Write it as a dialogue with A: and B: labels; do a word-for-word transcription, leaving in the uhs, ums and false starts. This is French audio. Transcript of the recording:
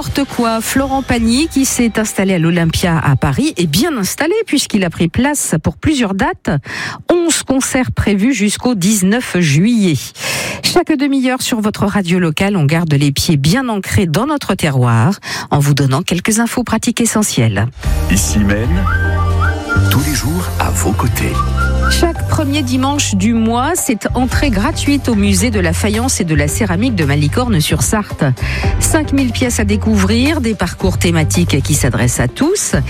A: n'importe quoi. Florent Pagny, qui s'est installé à l'Olympia à Paris, est bien installé puisqu'il a pris place pour plusieurs dates. onze concerts prévus jusqu'au dix-neuf juillet. Chaque demi-heure sur votre radio locale, on garde les pieds bien ancrés dans notre terroir en vous donnant quelques infos pratiques essentielles.
B: Ici Maine, tous les jours à vos côtés.
A: Chaque premier dimanche du mois, c'est entrée gratuite au musée de la faïence et de la céramique de Malicorne-sur-Sarthe. cinq mille pièces à découvrir, des parcours thématiques qui s'adressent à tous